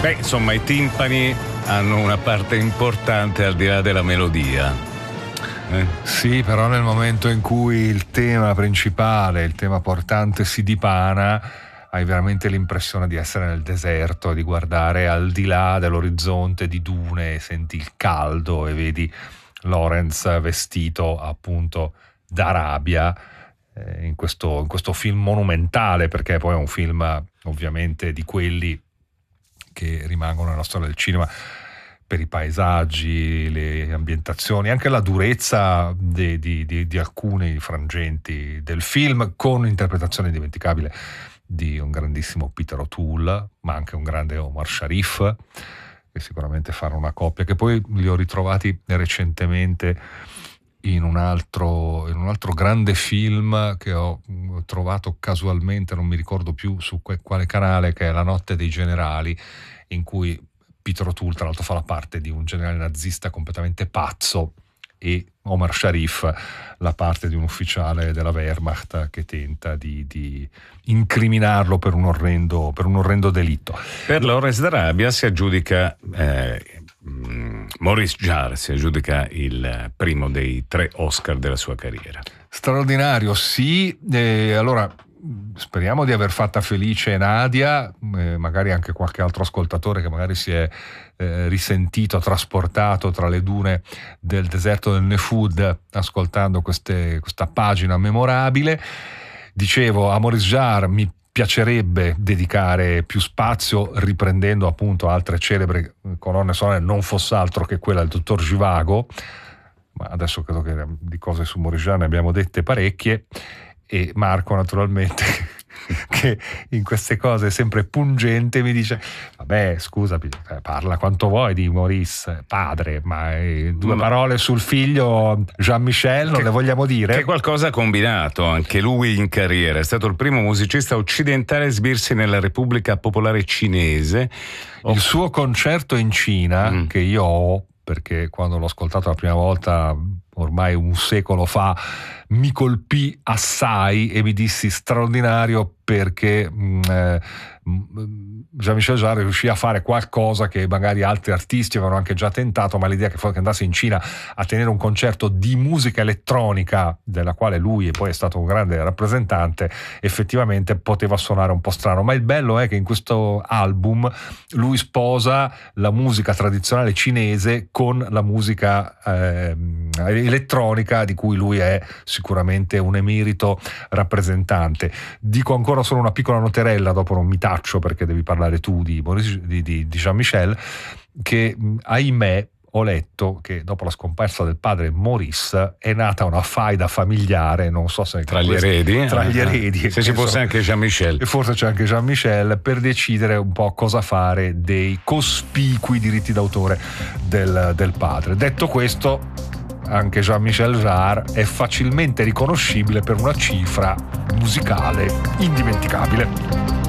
Beh, insomma, i timpani hanno una parte importante al di là della melodia. Sì, però nel momento in cui il tema principale, il tema portante si dipana, hai veramente l'impressione di essere nel deserto, di guardare al di là dell'orizzonte di dune, senti il caldo e vedi Lawrence vestito appunto da rabbia in questo film monumentale, perché poi è un film ovviamente di quelli che rimangono nella storia del cinema per i paesaggi, le ambientazioni, anche la durezza di alcuni frangenti del film, con un'interpretazione indimenticabile di un grandissimo Peter O'Toole, ma anche un grande Omar Sharif, che sicuramente fanno una coppia, che poi li ho ritrovati recentemente in un altro grande film che ho trovato casualmente, non mi ricordo più su quale canale, che è La notte dei generali, in cui Peter O'Toole tra l'altro fa la parte di un generale nazista completamente pazzo e Omar Sharif la parte di un ufficiale della Wehrmacht che tenta di incriminarlo per un orrendo delitto. Per Lawrence d'Arabia si aggiudica Maurice Jarre si aggiudica il primo dei 3 Oscar della sua carriera. Straordinario, sì. Allora speriamo di aver fatta felice Nadia, magari anche qualche altro ascoltatore che magari si è risentito, trasportato tra le dune del deserto del Nefud ascoltando questa pagina memorabile. Dicevo, a Maurice Jarre mi piacerebbe dedicare più spazio riprendendo appunto altre celebri colonne sonore, non fosse altro che quella del dottor Zhivago, ma adesso credo che di cose su Maurice Jarre ne abbiamo dette parecchie, e Marco naturalmente che in queste cose è sempre pungente mi dice vabbè scusa, parla quanto vuoi di Maurice padre, ma 2 parole sul figlio Jean-Michel non le vogliamo dire? Che qualcosa ha combinato anche lui in carriera, è stato il primo musicista occidentale a esibirsi nella Repubblica Popolare Cinese. Il suo concerto in Cina che io ho, perché quando l'ho ascoltato la prima volta ormai un secolo fa mi colpì assai e mi dissi straordinario, perché Jean-Michel Jarre riuscì a fare qualcosa che magari altri artisti avevano anche già tentato, ma l'idea che andasse in Cina a tenere un concerto di musica elettronica, della quale lui poi è stato un grande rappresentante, effettivamente poteva suonare un po' strano, ma il bello è che in questo album lui sposa la musica tradizionale cinese con la musica elettronica, di cui lui è sicuramente un emerito rappresentante. Dico ancora solo una piccola noterella, dopo non mi taccio perché devi parlare tu di Jean-Michel, che ahimè ho letto che dopo la scomparsa del padre Maurice è nata una faida familiare, non so se tra gli eredi, se ci fosse anche Jean-Michel, e forse c'è anche Jean-Michel, per decidere un po' cosa fare dei cospicui diritti d'autore del padre. Detto questo, anche Jean-Michel Jarre è facilmente riconoscibile per una cifra musicale indimenticabile.